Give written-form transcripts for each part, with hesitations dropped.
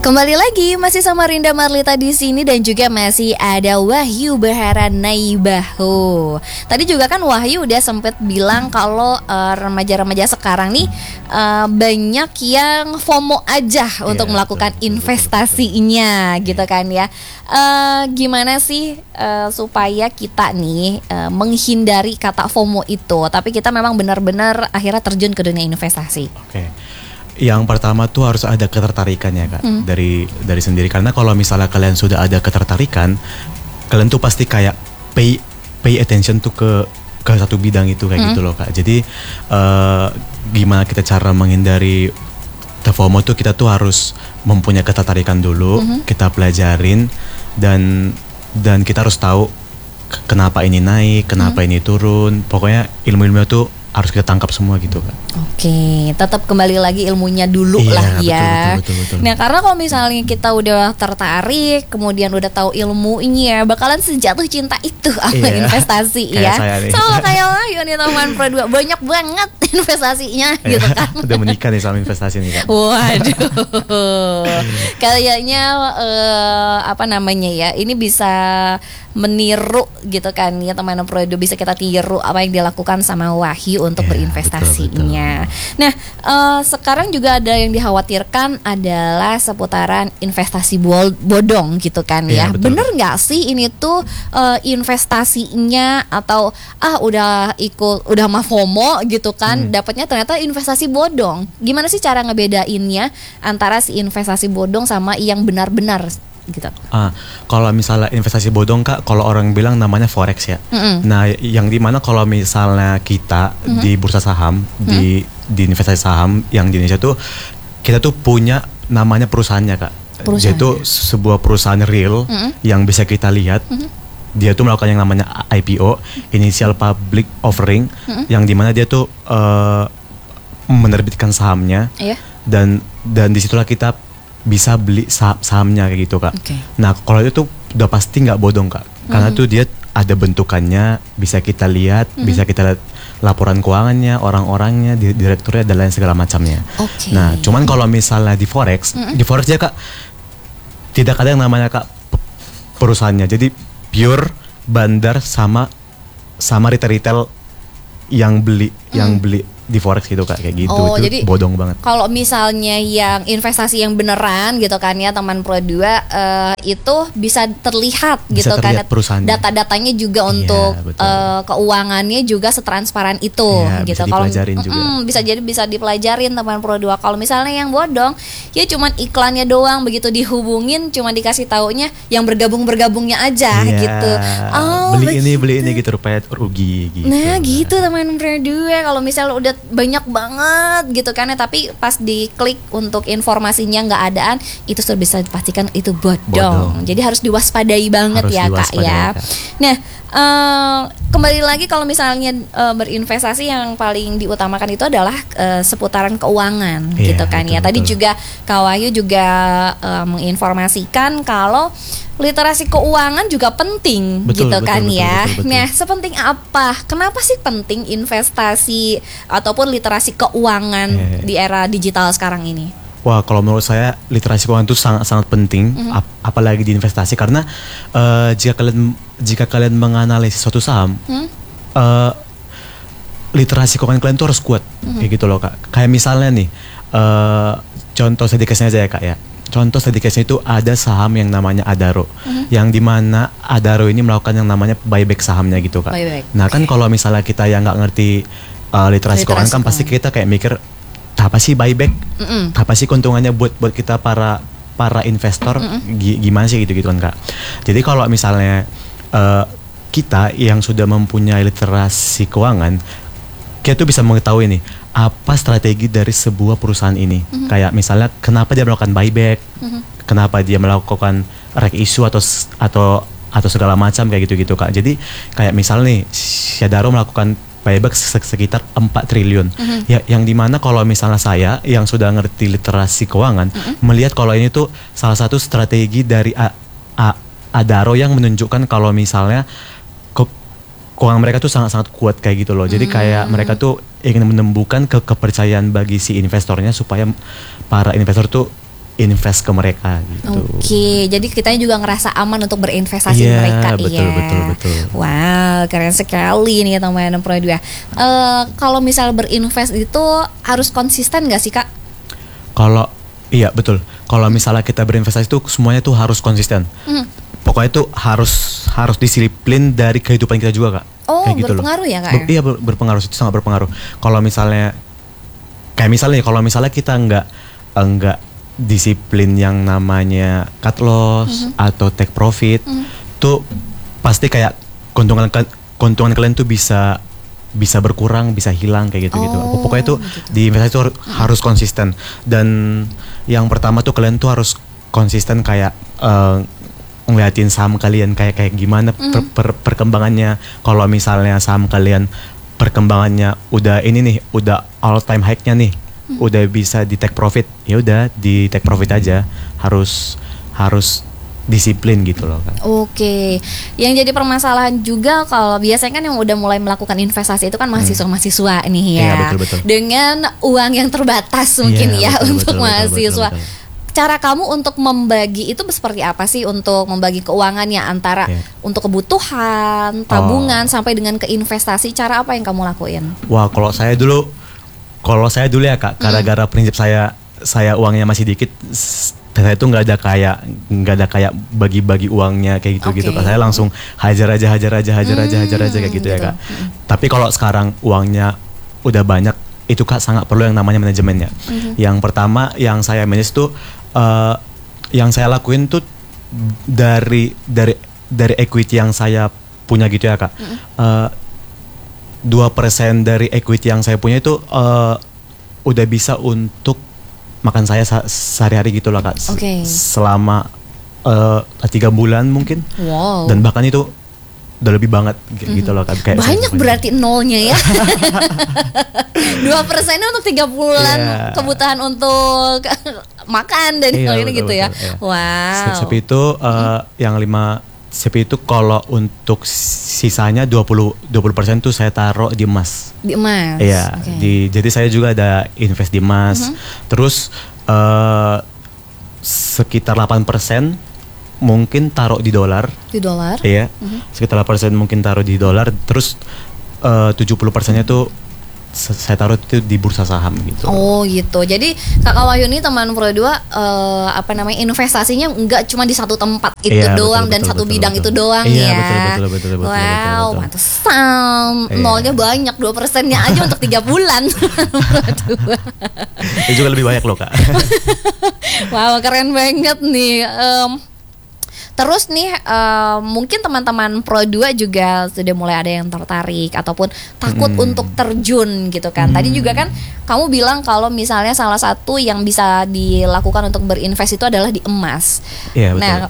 Kembali lagi masih sama Rinda Marlita di sini dan juga masih ada Wahyu Bahara Naibaho. Tadi juga kan Wahyu udah sempet bilang kalau remaja-remaja sekarang nih banyak yang FOMO aja untuk melakukan investasinya gitu kan ya. Gimana sih supaya kita nih menghindari kata FOMO itu, tapi kita memang benar-benar akhirnya terjun ke dunia investasi? Oke. Yang pertama tuh harus ada ketertarikannya Kak, dari sendiri. Karena kalau misalnya kalian sudah ada ketertarikan, kalian tuh pasti kayak pay attention tuh ke satu bidang itu kayak gitu loh Kak. Jadi gimana kita cara menghindari FOMO tuh, kita tuh harus mempunyai ketertarikan dulu, kita pelajarin dan kita harus tahu kenapa ini naik, kenapa ini turun. Pokoknya ilmu-ilmu tuh harus kita tangkap semua gitu Kak. Oke, tetap kembali lagi ilmunya dulu lah ya. Betul. Nah, karena kalau misalnya kita udah tertarik, kemudian udah tahu ilmunya, bakalan sejatuh cinta itu sama investasi ya. Sama kayak Wahyu nih teman Pro 2, banyak banget investasinya gitu kan. Udah menikah nih sama investasi nih Kak. Waduh. Kayaknya ini bisa meniru gitu kan ya teman Pro 2, bisa kita tiru apa yang dilakukan sama Wahyu untuk berinvestasinya. Betul. Nah, sekarang juga ada yang dikhawatirkan adalah seputaran investasi bodong gitu kan ya. Bener nggak sih ini tuh investasinya atau udah mah FOMO gitu kan, dapatnya ternyata investasi bodong. Gimana sih cara ngebedainnya antara si investasi bodong sama yang benar-benar gitu? Kalau misalnya investasi bodong Kak, kalau orang bilang namanya forex ya. Nah, yang dimana kalau misalnya kita di bursa saham, di investasi saham yang di Indonesia tuh, kita tuh punya namanya perusahaannya Kak. Yaitu sebuah perusahaan real yang bisa kita lihat. Dia tuh melakukan yang namanya IPO, Initial Public Offering, yang dimana dia tuh menerbitkan sahamnya, dan disitulah kita bisa beli sahamnya kayak gitu Kak. Nah, kalau itu tuh udah pasti nggak bodong Kak, karena tuh dia ada bentukannya, bisa kita lihat, bisa kita lihat laporan keuangannya, orang-orangnya, direkturnya dan lain segala macamnya. Nah, cuman kalau misalnya di forex ya Kak, tidak ada yang namanya Kak perusahaannya. Jadi pure bandar sama retail yang beli di forex gitu Kak, kayak gitu. Itu jadi bodong banget. Kalau misalnya yang investasi yang beneran gitu kan ya teman Pro 2, itu bisa terlihat gitu kan, data-datanya juga untuk keuangannya juga setransparan itu gitu. Kalau bisa dipelajarin teman Pro 2. Kalau misalnya yang bodong ya cuman iklannya doang, begitu dihubungin cuma dikasih taunya yang bergabungnya aja gitu. Beli ini gitu rupanya rugi gitu. Nah, gitu teman Pro 2. Kalau misalnya udah banyak banget gitu kan ya, tapi pas diklik untuk informasinya nggak adaan, itu sudah bisa dipastikan itu bodong. Jadi harus diwaspadai banget Kak ya. Nah, kembali lagi kalau misalnya berinvestasi, yang paling diutamakan itu adalah seputaran keuangan gitu kan ya. Tadi juga Kak Wahyu juga menginformasikan kalau literasi keuangan juga penting gitu kan ya. Nah, sepenting apa? Kenapa sih penting investasi ataupun literasi keuangan di era digital sekarang ini? Wah, kalau menurut saya literasi keuangan itu sangat penting, apalagi di investasi, karena jika kalian menganalisis suatu saham, literasi keuangan kalian tuh harus kuat, kayak gitu loh Kak. Kayak misalnya nih, contoh sedikitnya aja ya Kak ya. Contoh sedikitnya itu ada saham yang namanya Adaro, yang dimana Adaro ini melakukan yang namanya buyback sahamnya gitu Kak. Nah kan kalau misalnya kita yang nggak ngerti literasi keuangan kan pasti kita kayak mikir, apa sih buyback, apa sih keuntungannya buat kita para investor, gimana sih gitu kan Kak. Jadi kalau misalnya kita yang sudah mempunyai literasi keuangan, kita tuh bisa mengetahui nih apa strategi dari sebuah perusahaan ini. Kayak misalnya kenapa dia melakukan buyback, kenapa dia melakukan rek issue atau segala macam kayak gitu Kak. Jadi kayak misalnya nih Adaro melakukan buyback sekitar 4 triliun. Ya, yang dimana kalau misalnya saya yang sudah ngerti literasi keuangan, melihat kalau ini tuh salah satu strategi dari Adaro yang menunjukkan kalau misalnya keuangan mereka tuh sangat-sangat kuat kayak gitu loh. Jadi kayak mereka tuh ingin menumbuhkan kepercayaan bagi si investornya supaya para investor tuh invest ke mereka gitu. Oke, jadi kita juga ngerasa aman untuk berinvestasi di mereka. Betul. Wow, keren sekali nih teman Pro 2. Kalau misal berinvest itu harus konsisten nggak sih Kak? Kalau iya betul. Kalau misalnya kita berinvestasi itu semuanya tuh harus konsisten. Pokoknya itu harus disiplin dari kehidupan kita juga Kak. Oh, kayak gitu berpengaruh loh. Ya Kak? Iya berpengaruh, itu sangat berpengaruh. Kalau misalnya kalau misalnya kita enggak disiplin yang namanya cut loss atau take profit, tuh pasti kayak keuntungan kalian tuh bisa berkurang, bisa hilang kayak gitu. Pokoknya tuh gitu. di investasi tuh harus konsisten. Dan yang pertama tuh kalian tuh harus konsisten kayak ngeliatin saham kalian kayak gimana perkembangannya. Kalau misalnya saham kalian perkembangannya udah all time high-nya nih, udah bisa di take profit, ya udah di take profit aja. Harus disiplin gitu loh kan. Oke, yang jadi permasalahan juga kalau biasanya kan yang udah mulai melakukan investasi itu kan mahasiswa nih ya. Iya, betul. Dengan uang yang terbatas mungkin untuk mahasiswa. Betul. Cara kamu untuk membagi itu seperti apa sih, untuk membagi keuangannya antara untuk kebutuhan, tabungan sampai dengan ke investasi, cara apa yang kamu lakuin? Wah, kalau saya dulu ya Kak, gara-gara prinsip saya uangnya masih dikit, saya itu nggak ada kayak bagi-bagi uangnya kayak gitu Kak. Saya langsung hajar aja kayak gitu ya Kak. Tapi kalau sekarang uangnya udah banyak, itu Kak sangat perlu yang namanya manajemennya. Yang pertama yang saya manage tuh yang saya lakuin tuh dari equity yang saya punya gitu ya Kak. 2% dari equity yang saya punya itu udah bisa untuk makan saya sehari-hari gitu lah Kak. Selama 3 bulan mungkin. Wow. Dan bahkan itu udah lebih banget gitu loh Kak. Kayak banyak berarti nolnya ya. 2% untuk 3 bulan kebutuhan untuk makan dan ini gitu ya. Wow. Sepi itu yang 5 sepi itu kalau untuk sisanya 20% tuh saya taruh di emas. Di emas. Iya, jadi saya juga ada invest di emas. Terus sekitar 8% mungkin taruh di dolar. Di dolar? Iya. Sekitar 8% mungkin taruh di dolar. Terus 70%-nya tuh saya taruh itu di bursa saham gitu. Oh gitu. Jadi Kakak Wahyu ini teman Pro 2 investasinya enggak cuma di satu tempat itu doang dan satu bidang itu doang ya. Betul. Wow, pantesan nolnya banyak, 2%-nya aja untuk 3 bulan. Itu juga lebih banyak loh Kak. Wow, keren banget nih. Terus nih mungkin teman-teman Pro 2 juga sudah mulai ada yang tertarik ataupun takut untuk terjun gitu kan. Tadi juga kan kamu bilang kalau misalnya salah satu yang bisa dilakukan untuk berinvest itu adalah di emas. Iya, betul. Nah,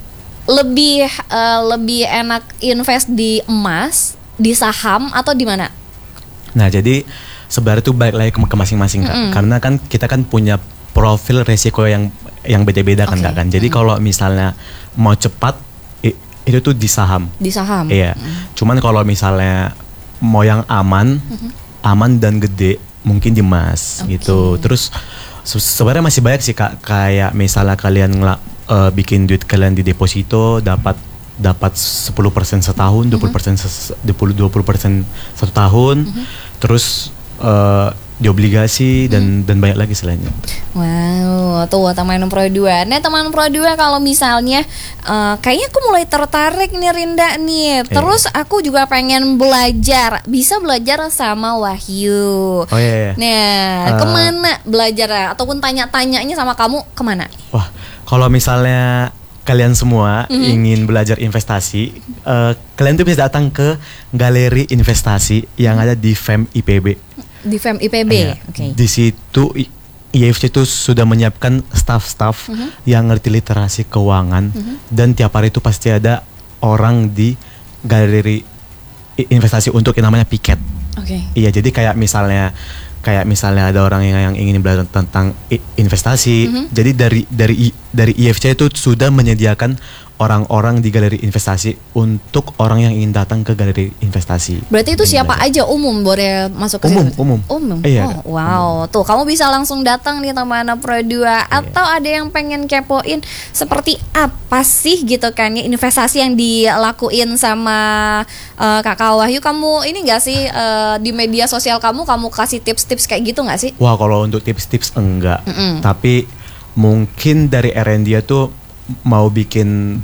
lebih enak invest di emas, di saham atau di mana? Nah, jadi sebenarnya itu balik lagi ke masing-masing Kak. Karena kan kita kan punya profil resiko yang beda-beda kan Kak kan. Jadi kalau misalnya mau cepat itu tuh di saham. Di saham. Iya. Cuman kalau misalnya mau yang aman dan gede mungkin di emas gitu. Terus sebenarnya masih banyak sih Kak, kayak misalnya kalian bikin duit kalian di deposito dapat 10% setahun, 20% 20% 1 tahun. Terus di obligasi dan banyak lagi selainnya. Wow, tuh teman Pro 2. Nah teman Pro 2 kalau misalnya kayaknya aku mulai tertarik nih Rinda nih. Terus aku juga pengen belajar. Bisa belajar sama Wahyu. Oh iya. Nah kemana belajar ataupun tanya-tanyanya sama kamu kemana? Wah, kalau misalnya kalian semua ingin belajar investasi, kalian tuh bisa datang ke galeri investasi yang ada di FEM IPB. Di FEM IPB. Di situ IFC itu sudah menyiapkan staff-staff yang ngerti literasi keuangan, dan tiap hari itu pasti ada orang di galeri investasi untuk yang namanya piket. Iya, jadi kayak misalnya ada orang yang ingin belajar tentang investasi. Jadi dari IFC itu sudah menyediakan orang-orang di galeri investasi untuk orang yang ingin datang ke galeri investasi. Berarti itu siapa aja umum boleh masuk ke situ? Umum. Iya. Wow, tuh kamu bisa langsung datang nih teman Pro 2 atau ada yang pengen kepoin seperti apa sih gitu kan ya investasi yang dilakuin sama Kakak Wahyu. Kamu ini enggak sih di media sosial kamu kasih tips-tips kayak gitu enggak sih? Wah, kalau untuk tips-tips enggak. Tapi mungkin dari Erendia tuh mau bikin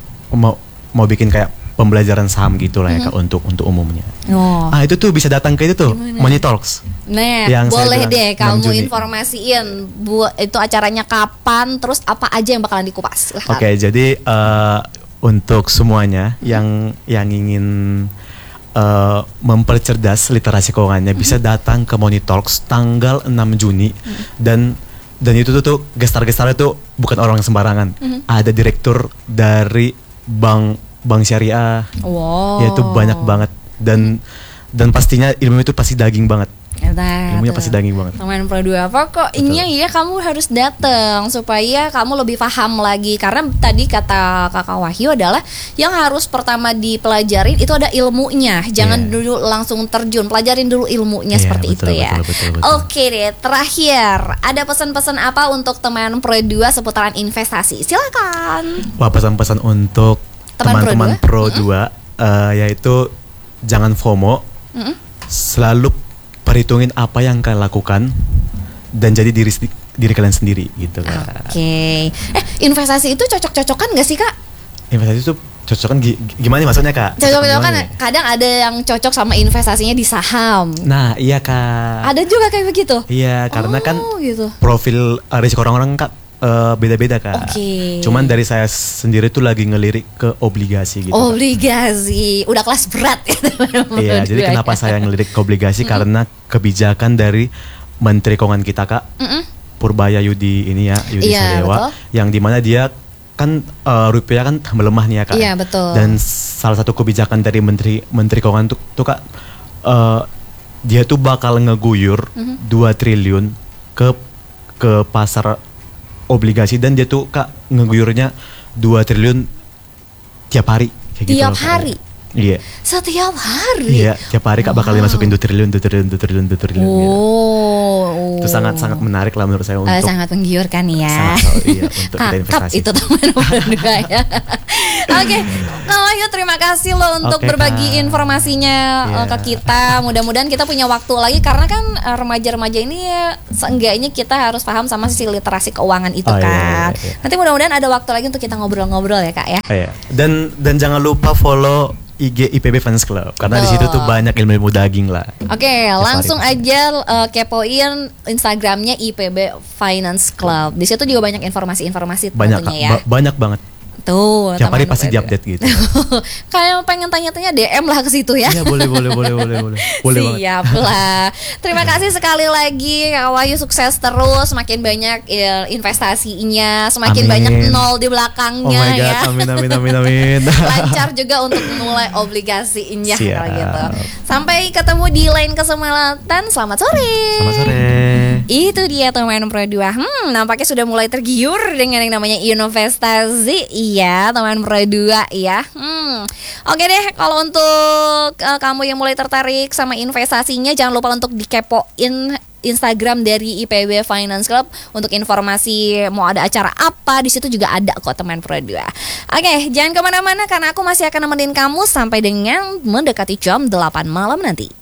kayak pembelajaran saham gitu lah ya Kak, untuk umumnya. Itu tuh bisa datang ke itu tuh Money Talks. Nah, yang boleh deh kamu 6 Juni. informasiin itu acaranya kapan, terus apa aja yang bakalan dikupas. Oke, jadi untuk semuanya yang ingin mempercerdas literasi keuangannya bisa datang ke Money Talks tanggal 6 Juni dan itu tuh gestar-gestarnya tuh bukan orang sembarangan. Ada direktur dari bank syariah. Wow. Ya itu banyak banget dan pastinya ilmu itu pasti daging banget. Ilmunya pasti daging banget. Teman Pro 2 pokoknya ya kamu harus datang supaya kamu lebih paham lagi karena tadi kata Kakak Wahyu adalah yang harus pertama dipelajarin itu ada ilmunya. Jangan dulu langsung terjun, pelajarin dulu ilmunya seperti betul, itu ya. Betul. Oke deh, terakhir ada pesan-pesan apa untuk teman Pro 2 seputaran investasi? Silakan. Wah, pesan-pesan untuk teman-teman Pro 2 yaitu jangan FOMO. Selalu perhitungin apa yang kalian lakukan dan jadi diri kalian sendiri gitu kan. Oke. Investasi itu cocok-cocokan gak sih Kak? Investasi itu cocokan gimana maksudnya Kak? Cocok-cocokan kadang ada yang cocok sama investasinya di saham. Nah iya Kak. Ada juga kayak begitu? Iya karena kan gitu. profil risiko orang-orang Kak beda-beda Kak. Cuman dari saya sendiri tuh lagi ngelirik ke obligasi gitu. Obligasi, udah kelas berat ya teman-teman. Iya, jadi kenapa saya ngelirik ke obligasi karena kebijakan dari Menteri Keuangan kita Kak, Purbaya Yudi ini ya, Yudi Sadewa, yang dimana dia kan rupiah kan melemah nih ya Kak. Iya betul. Dan salah satu kebijakan dari Menteri Keuangan tuh Kak, dia tuh bakal ngeguyur 2 triliun ke pasar obligasi dan dia tuh Kak ngeguyurnya 2 triliun tiap hari kayak gitu. Tiap hari? Iya. Setiap hari? Iya, tiap hari Kak bakal dimasukin 2 triliun. Itu sangat menarik lah menurut saya untuk sangat menggiurkan ya. Untuk kita investasi. Itu teman-teman ya. Oke, Kak Wahyu terima kasih loh untuk berbagi informasinya ke kita. Mudah-mudahan kita punya waktu lagi karena kan remaja-remaja ini seenggaknya kita harus paham sama sisi literasi keuangan itu kan. Nanti mudah-mudahan ada waktu lagi untuk kita ngobrol-ngobrol ya Kak ya. Dan jangan lupa follow IG IPB Finance Club karena di situ tuh banyak ilmu daging lah. Oke, langsung aja kepoin Instagramnya IPB Finance Club. Di situ juga banyak informasi-informasi tentunya ya. Banyak banget. Tuh, tiap hari pasti diupdate gitu. Kayak pengen tanya-tanya DM lah ke situ ya. Iya, boleh. Siap lah. Terima kasih sekali lagi Kak Wahyu, sukses terus, semakin banyak investasinya, semakin banyak nol di belakangnya. Oh my God, amin. Lancar juga untuk mulai obligasinya kalau gitu. Sampai ketemu di lain kesempatan. Selamat sore. Itu dia teman Pro 2. Nampaknya sudah mulai tergiur dengan yang namanya investasi. Iya, teman Pro 2 ya. Oke deh, kalau untuk kamu yang mulai tertarik sama investasinya, jangan lupa untuk dikepoin Instagram dari IPB Finance Club untuk informasi mau ada acara apa, di situ juga ada kok teman Pro 2. Oke, jangan kemana-mana karena aku masih akan nemenin kamu sampai dengan mendekati jam 8 malam nanti.